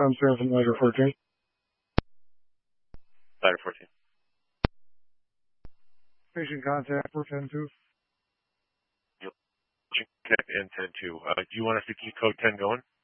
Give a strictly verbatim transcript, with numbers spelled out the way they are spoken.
I'm Samson, Ladder fourteen. Ladder fourteen. Patient contact for ten two. Connect and ten two. Uh, do you want us to keep code ten going?